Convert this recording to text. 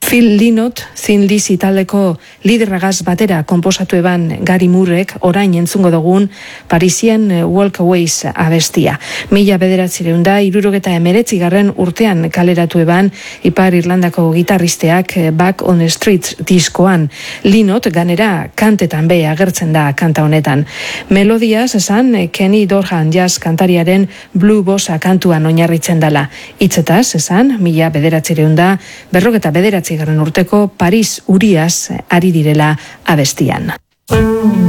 Phil Lynott, Thin Lizzy taldeko liderragaz batera konposatu eban Gary Moorek orain entzungo dugun Parisien Walkaways abestia. 1979 urtean kaleratu eban Ipar Irlandako gitarristeak Back on the Streets diskoan. Lynott ganera kantetan be agertzen da kanta honetan. Melodiaz esan Kenny Dorhan jazz kantariaren Blue Bossa kantuan oinarritzen dela. Hitzetaz esan 1979 urteko Paris uriaz ari direla abestian.